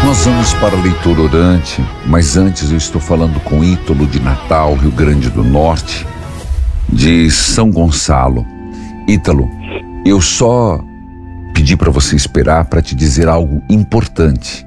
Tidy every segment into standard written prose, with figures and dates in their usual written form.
Nós vamos para a leitura orante, mas antes eu estou falando com Ítalo de Natal, Rio Grande do Norte, de São Gonçalo. Ítalo, eu só pedi para você esperar para te dizer algo importante.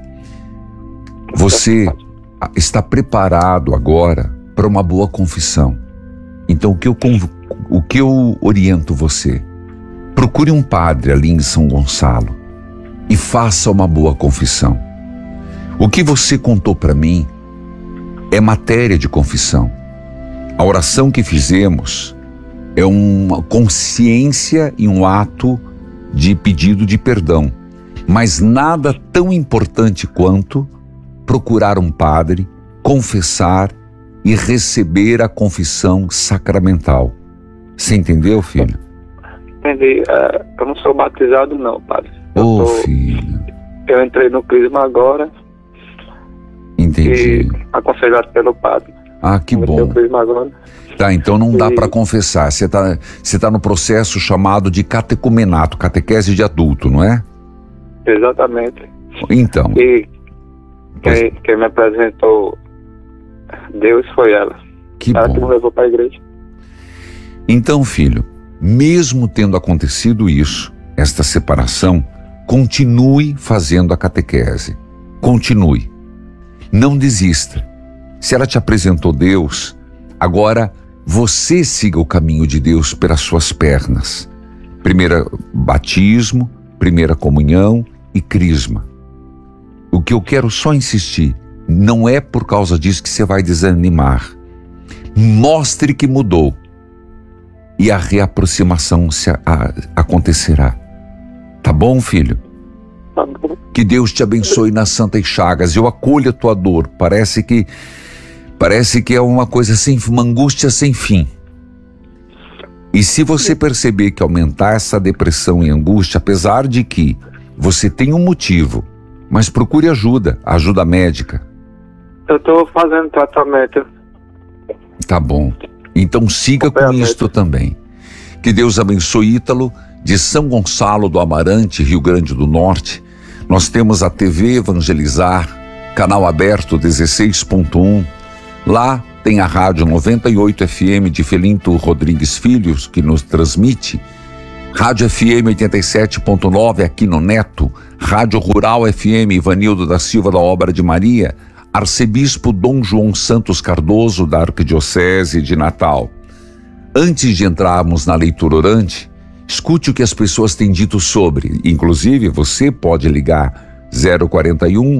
Você está preparado agora para uma boa confissão. Então o que eu oriento você? Procure um padre ali em São Gonçalo e faça uma boa confissão. O que você contou para mim é matéria de confissão. A oração que fizemos é uma consciência e um ato de pedido de perdão, mas nada tão importante quanto procurar um padre, confessar e receber a confissão sacramental. Você entendeu, filho? Entendi. Eu não sou batizado não, padre. Filho. Eu entrei no crisma agora. Entendi. E aconselhado pelo padre. Que bom. O crisma agora. Tá, então não dá para confessar. Você tá no processo chamado de catecumenato, catequese de adulto, não é? Exatamente. Então. E quem me apresentou Deus foi ela. Ela que me levou para a igreja. Então, filho, mesmo tendo acontecido isso, esta separação, continue fazendo a catequese. Continue. Não desista. Se ela te apresentou Deus, agora você siga o caminho de Deus pelas suas pernas. Primeiro batismo, primeira comunhão e crisma. O que eu quero só insistir, não é por causa disso que você vai desanimar. Mostre que mudou e a reaproximação acontecerá. Tá bom, filho? Tá bom. Que Deus te abençoe nas santas chagas. Eu acolho a tua dor. Parece que é uma coisa uma angústia sem fim. E se você perceber que aumentar essa depressão e angústia, apesar de que você tem um motivo, mas procure ajuda médica. Eu estou fazendo tratamento. Tá bom. Então siga com isto também. Que Deus abençoe Ítalo, de São Gonçalo do Amarante, Rio Grande do Norte. Nós temos a TV Evangelizar, canal aberto 16.1. Lá tem a Rádio 98 FM de Felinto Rodrigues Filhos, que nos transmite. Rádio FM 87.9 aqui no Neto. Rádio Rural FM Ivanildo da Silva da Obra de Maria. Arcebispo Dom João Santos Cardoso, da Arquidiocese de Natal. Antes de entrarmos na leitura orante, escute o que as pessoas têm dito sobre. Inclusive, você pode ligar 041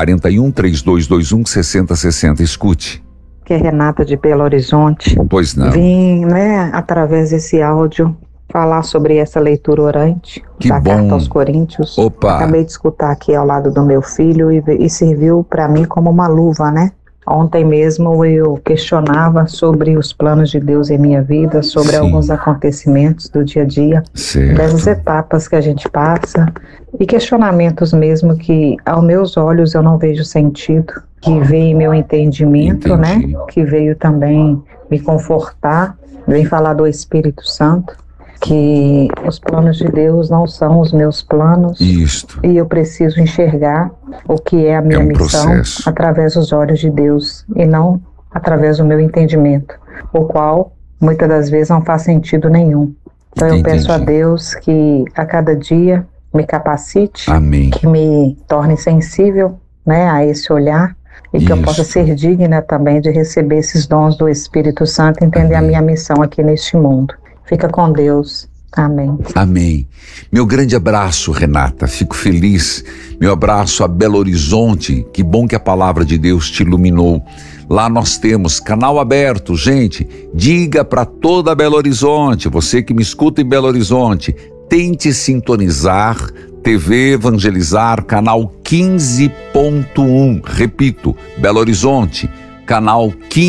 3221 6060. Escute. Que é Renata de Belo Horizonte. Pois não. Vim, através desse áudio, falar sobre essa leitura orante da Carta aos Coríntios. Opa. Acabei de escutar aqui ao lado do meu filho e serviu para mim como uma luva, né? Ontem mesmo eu questionava sobre os planos de Deus em minha vida, sobre alguns acontecimentos do dia a dia, das etapas que a gente passa e questionamentos mesmo que aos meus olhos eu não vejo sentido, que veio em meu entendimento, né? Que veio também me confortar, vem falar do Espírito Santo, que os planos de Deus não são os meus planos. Isto. E eu preciso enxergar o que é a minha missão através dos olhos de Deus e não através do meu entendimento, o qual muitas das vezes não faz sentido nenhum. Então eu peço a Deus que a cada dia me capacite, amém, que me torne sensível, né, a esse olhar e que eu possa ser digna também de receber esses dons do Espírito Santo e entender a minha missão aqui neste mundo. Fica com Deus. Amém. Amém. Meu grande abraço, Renata. Fico feliz. Meu abraço a Belo Horizonte. Que bom que a palavra de Deus te iluminou. Lá nós temos canal aberto. Gente, diga para toda Belo Horizonte, você que me escuta em Belo Horizonte, tente sintonizar TV Evangelizar, canal 15.1. Repito, Belo Horizonte, canal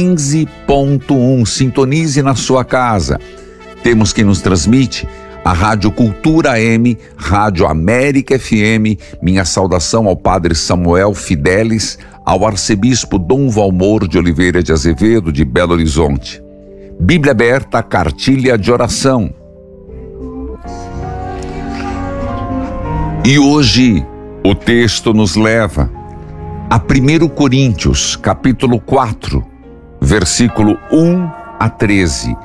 15.1. Sintonize na sua casa. Temos quem nos transmite a Rádio Cultura AM, Rádio América FM. Minha saudação ao Padre Samuel Fidelis, ao Arcebispo Dom Valmor de Oliveira de Azevedo, de Belo Horizonte. Bíblia aberta, cartilha de oração. E hoje o texto nos leva a 1 Coríntios, capítulo 4, versículo 1 a 13.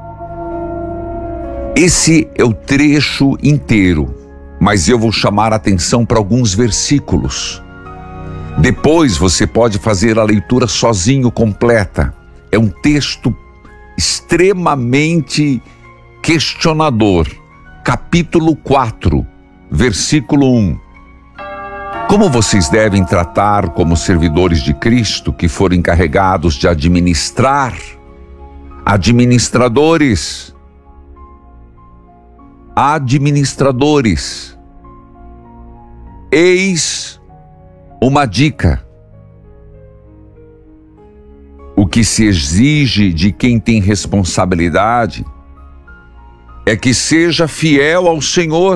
Esse é o trecho inteiro, mas eu vou chamar a atenção para alguns versículos. Depois você pode fazer a leitura sozinho, completa. É um texto extremamente questionador. Capítulo 4, versículo 1. Como vocês devem tratar como servidores de Cristo que foram encarregados de administrar, administradores, eis uma dica. O que se exige de quem tem responsabilidade é que seja fiel ao Senhor.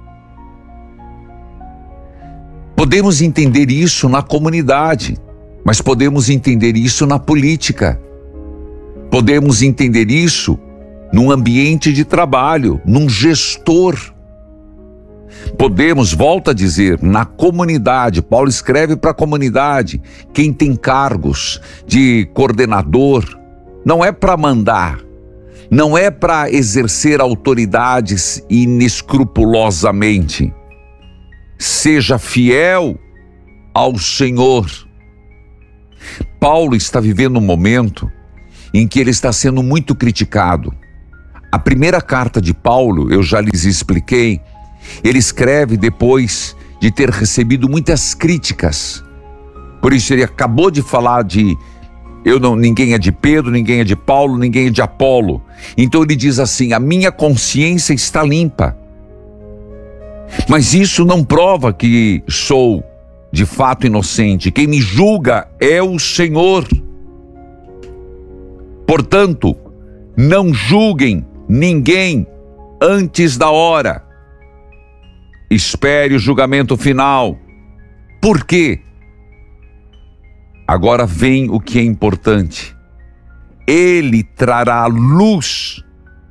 Podemos entender isso na comunidade, mas podemos entender isso na política. Podemos entender isso num ambiente de trabalho, num gestor. Podemos, volto a dizer, na comunidade. Paulo escreve para a comunidade. Quem tem cargos de coordenador, não é para mandar, não é para exercer autoridades inescrupulosamente. Seja fiel ao Senhor. Paulo está vivendo um momento em que ele está sendo muito criticado. A primeira carta de Paulo, eu já lhes expliquei, ele escreve depois de ter recebido muitas críticas. Por isso ele acabou de falar de ninguém é de Pedro, ninguém é de Paulo, ninguém é de Apolo. Então ele diz assim: a minha consciência está limpa. Mas isso não prova que sou de fato inocente. Quem me julga é o Senhor. Portanto, não julguem ninguém antes da hora. Espere o julgamento final. Por quê? Agora vem o que é importante. Ele trará luz